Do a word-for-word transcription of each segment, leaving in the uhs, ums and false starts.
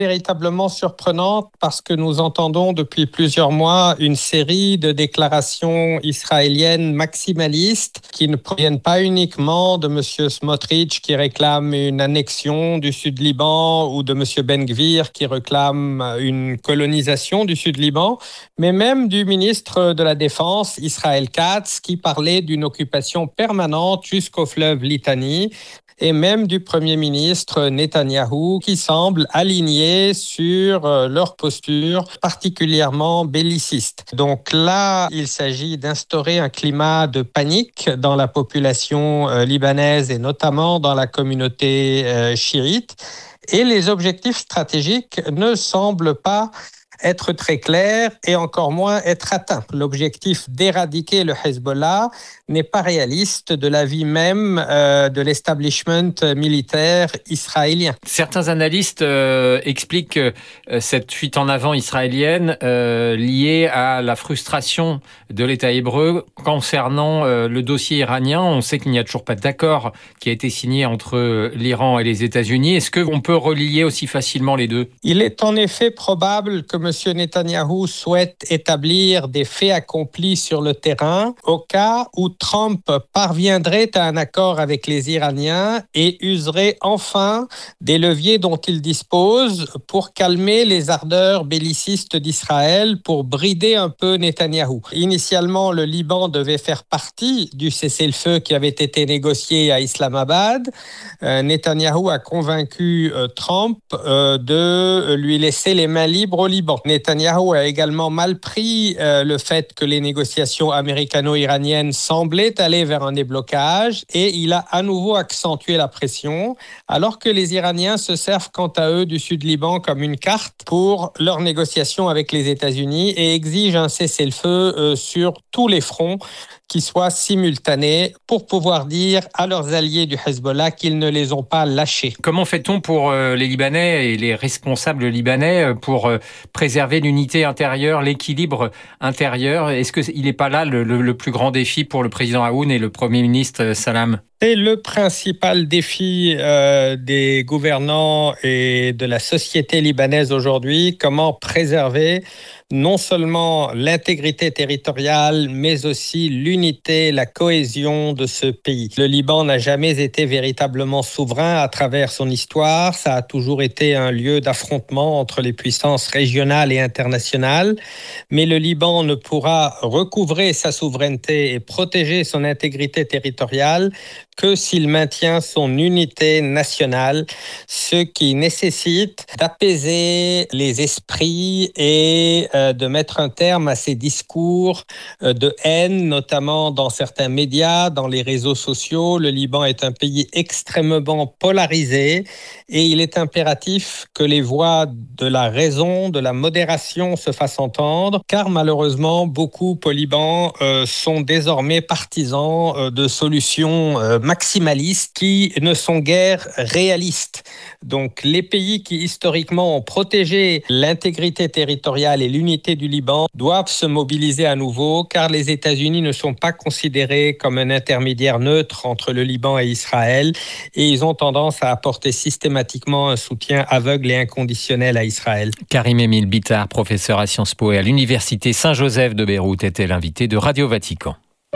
Véritablement surprenante parce que nous entendons depuis plusieurs mois une série de déclarations israéliennes maximalistes qui ne proviennent pas uniquement de M. Smotrich qui réclame une annexion du Sud-Liban ou de M. Ben Gvir qui réclame une colonisation du Sud-Liban, mais même du ministre de la Défense Israël Katz qui parlait d'une occupation permanente jusqu'au fleuve Litani, et même du Premier ministre Netanyahou qui semble aligné sur leur posture particulièrement belliciste. Donc là, il s'agit d'instaurer un climat de panique dans la population libanaise et notamment dans la communauté chiite. Et les objectifs stratégiques ne semblent pas être très clair et encore moins être atteint. L'objectif d'éradiquer le Hezbollah n'est pas réaliste de l'avis même euh, de l'establishment militaire israélien. Certains analystes euh, expliquent euh, cette fuite en avant israélienne euh, liée à la frustration de l'État hébreu concernant euh, le dossier iranien. On sait qu'il n'y a toujours pas d'accord qui a été signé entre l'Iran et les États-Unis. Est-ce qu'on peut relier aussi facilement les deux ? Il est en effet probable que M. Netanyahou souhaite établir des faits accomplis sur le terrain au cas où Trump parviendrait à un accord avec les Iraniens et userait enfin des leviers dont il dispose pour calmer les ardeurs bellicistes d'Israël, pour brider un peu Netanyahou. Initialement, le Liban devait faire partie du cessez-le-feu qui avait été négocié à Islamabad. Euh, Netanyahou a convaincu euh, Trump euh, de lui laisser les mains libres au Liban. Netanyahou a également mal pris euh, le fait que les négociations américano-iraniennes semblaient aller vers un déblocage et il a à nouveau accentué la pression, alors que les Iraniens se servent quant à eux du Sud-Liban comme une carte pour leurs négociations avec les États-Unis et exigent un cessez-le-feu euh, sur tous les fronts qui soient simultanés pour pouvoir dire à leurs alliés du Hezbollah qu'ils ne les ont pas lâchés. Comment fait-on pour euh, les Libanais et les responsables libanais euh, pour euh, préserver l'unité intérieure, l'équilibre intérieur ? Est-ce qu'il n'est pas là le, le, le plus grand défi pour le président Aoun et le Premier ministre Salam ? C'est le principal défi euh, des gouvernants et de la société libanaise aujourd'hui, comment préserver non seulement l'intégrité territoriale, mais aussi l'unité, la cohésion de ce pays. Le Liban n'a jamais été véritablement souverain à travers son histoire. Ça a toujours été un lieu d'affrontement entre les puissances régionales et internationales. Mais le Liban ne pourra recouvrer sa souveraineté et protéger son intégrité territoriale que s'il maintient son unité nationale, ce qui nécessite d'apaiser les esprits et euh, de mettre un terme à ces discours euh, de haine, notamment dans certains médias, dans les réseaux sociaux. Le Liban est un pays extrêmement polarisé et il est impératif que les voix de la raison, de la modération se fassent entendre, car malheureusement, beaucoup au Liban euh, sont désormais partisans euh, de solutions euh, maximalistes qui ne sont guère réalistes. Donc les pays qui historiquement ont protégé l'intégrité territoriale et l'unité du Liban doivent se mobiliser à nouveau, car les États-Unis ne sont pas considérés comme un intermédiaire neutre entre le Liban et Israël et ils ont tendance à apporter systématiquement un soutien aveugle et inconditionnel à Israël. Karim Emile Bitar, professeur à Sciences Po et à l'Université Saint-Joseph de Beyrouth, était l'invité de Radio Vatican.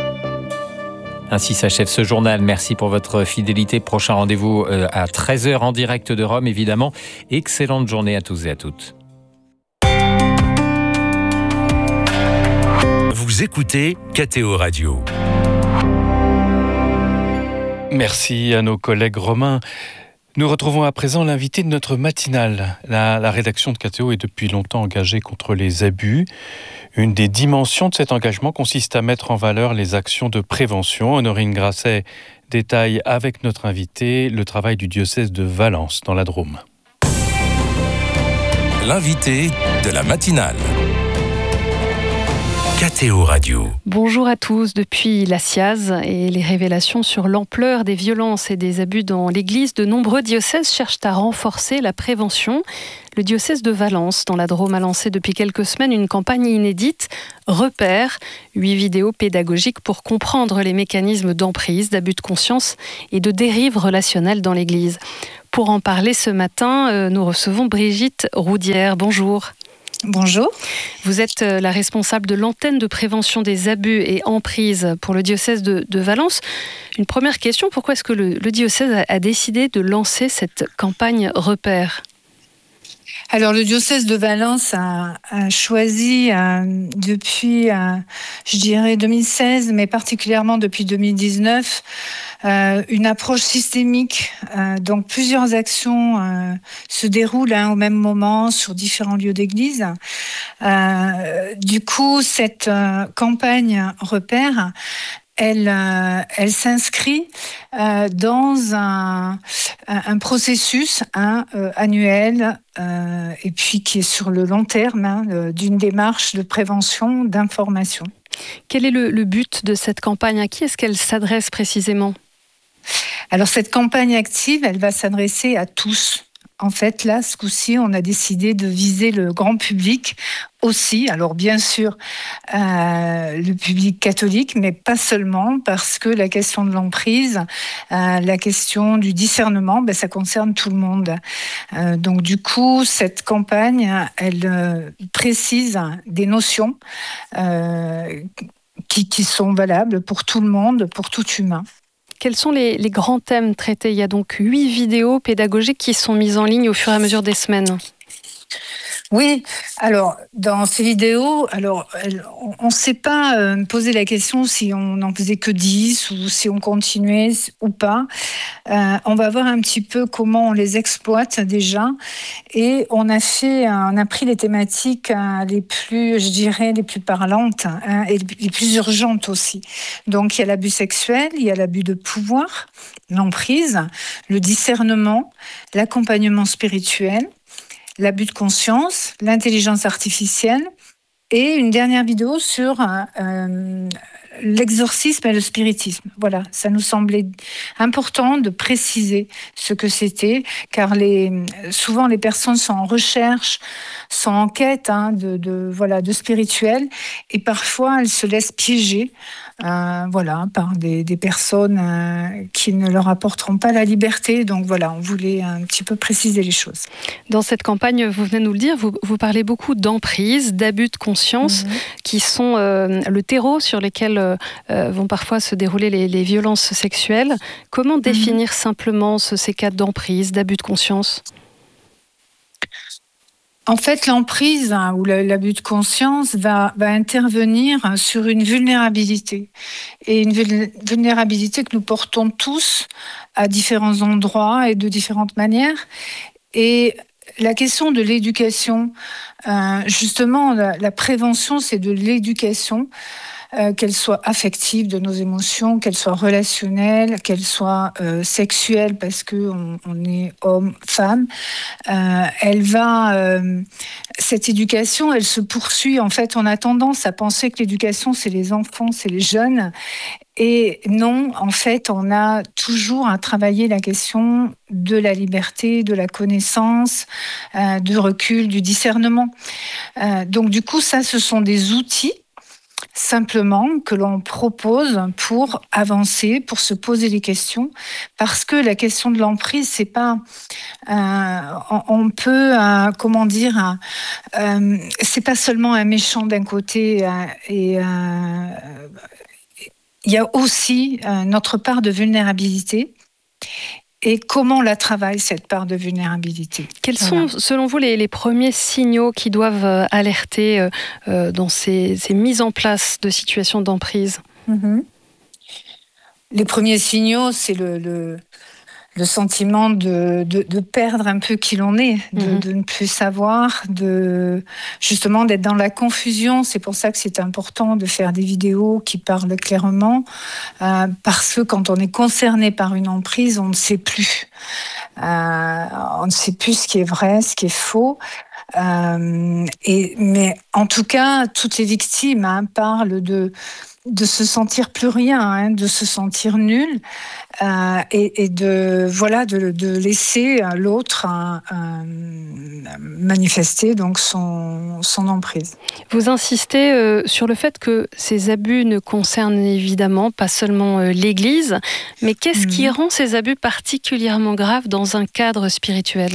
Ainsi s'achève ce journal. Merci pour votre fidélité. Prochain rendez-vous à treize heures en direct de Rome, évidemment. Excellente journée à tous et à toutes. Vous écoutez K T O Radio. Merci à nos collègues romains. Nous retrouvons à présent l'invité de notre matinale. La, la rédaction de K T O est depuis longtemps engagée contre les abus. Une des dimensions de cet engagement consiste à mettre en valeur les actions de prévention. Honorine Grasset détaille avec notre invité le travail du diocèse de Valence dans la Drôme. L'invité de la matinale. K K T O Radio. Bonjour à tous. Depuis la S I A Z et les révélations sur l'ampleur des violences et des abus dans l'Église, de nombreux diocèses cherchent à renforcer la prévention. Le diocèse de Valence, dans la Drôme, a lancé depuis quelques semaines une campagne inédite, Repères, huit vidéos pédagogiques pour comprendre les mécanismes d'emprise, d'abus de conscience et de dérive relationnelle dans l'Église. Pour en parler ce matin, nous recevons Brigitte Roudière. Bonjour. Bonjour. Vous êtes la responsable de l'antenne de prévention des abus et emprises pour le diocèse de, de Valence. Une première question, pourquoi est-ce que le, le diocèse a, a décidé de lancer cette campagne Repères ? Alors, le diocèse de Valence a, a choisi euh, depuis, euh, je dirais, deux mille seize, mais particulièrement depuis deux mille dix-neuf, euh, une approche systémique. Euh, donc, plusieurs actions euh, se déroulent hein, au même moment sur différents lieux d'église. Euh, du coup, cette euh, campagne Repères, Elle, euh, elle s'inscrit euh, dans un, un processus hein, euh, annuel euh, et puis qui est sur le long terme hein, d'une démarche de prévention, d'information. Quel est le, le but de cette campagne ? À qui est-ce qu'elle s'adresse précisément ? Alors cette campagne active, elle va s'adresser à tous. En fait, là, ce coup-ci, on a décidé de viser le grand public aussi. Alors, bien sûr, euh, le public catholique, mais pas seulement, parce que la question de l'emprise, euh, la question du discernement, ben, ça concerne tout le monde. Euh, donc, du coup, cette campagne, elle euh, précise des notions euh, qui, qui sont valables pour tout le monde, pour tout humain. Quels sont les, les grands thèmes traités ? Il y a donc huit vidéos pédagogiques qui sont mises en ligne au fur et à mesure des semaines. Oui, alors dans ces vidéos, alors on ne s'est pas euh, posé la question si on n'en faisait que dix ou si on continuait ou pas. Euh, on va voir un petit peu comment on les exploite déjà, et on a fait, on a pris les thématiques euh, les plus, je dirais, les plus parlantes hein, et les plus urgentes aussi. Donc il y a l'abus sexuel, il y a l'abus de pouvoir, l'emprise, le discernement, l'accompagnement spirituel, l'abus de conscience, l'intelligence artificielle et une dernière vidéo sur euh, l'exorcisme et le spiritisme. Voilà, ça nous semblait important de préciser ce que c'était, car les, souvent les personnes sont en recherche, sont en quête hein, de, de, voilà, de spirituel, et parfois elles se laissent piéger euh, voilà, par des, des personnes euh, qui ne leur apporteront pas la liberté. Donc voilà, on voulait un petit peu préciser les choses. Dans cette campagne, vous venez de nous le dire, vous, vous parlez beaucoup d'emprise, d'abus de conscience, mmh. qui sont euh, le terreau sur lesquels euh, vont parfois se dérouler les, les violences sexuelles. Comment définir mmh. simplement ce, ces cas d'emprise, d'abus de conscience ? En fait, l'emprise hein, ou l'abus de conscience va, va intervenir sur une vulnérabilité. Et une vulnérabilité que nous portons tous à différents endroits et de différentes manières. Et la question de l'éducation, euh, justement, la, la prévention, c'est de l'éducation. Euh, qu'elle soit affective de nos émotions, qu'elle soit relationnelle, qu'elle soit euh, sexuelle parce qu'on on est homme, femme. Euh, elle va, euh, cette éducation, elle se poursuit. En fait, on a tendance à penser que l'éducation, c'est les enfants, c'est les jeunes. Et non, en fait, on a toujours à travailler la question de la liberté, de la connaissance, euh, du recul, du discernement. Euh, donc, du coup, ça, ce sont des outils simplement que l'on propose pour avancer, pour se poser des questions, parce que la question de l'emprise, c'est pas, euh, on, on peut, euh, comment dire, euh, c'est pas seulement un méchant d'un côté, euh, et euh, il y a aussi euh, notre part de vulnérabilité. Et comment on la travaille, cette part de vulnérabilité ? Quels voilà. sont, selon vous, les, les premiers signaux qui doivent alerter euh, dans ces, ces mises en place de situations d'emprise ? mm-hmm. Les premiers signaux, c'est le, le, le sentiment de, de, de perdre un peu qui l'on est, de, mm-hmm. de ne plus savoir, de, justement d'être dans la confusion. C'est pour ça que c'est important de faire des vidéos qui parlent clairement, euh, parce que quand on est concerné par une emprise, on ne sait plus. Euh, on ne sait plus ce qui est vrai, ce qui est faux. Euh, et, mais en tout cas, toutes les victimes hein, parlent de, de se sentir plus rien, hein, de se sentir nul. Euh, et, et de voilà de, de laisser l'autre euh, euh, manifester donc son, son emprise. Vous insistez euh, sur le fait que ces abus ne concernent évidemment pas seulement euh, l'Église, mais qu'est-ce mmh. qui rend ces abus particulièrement graves dans un cadre spirituel ?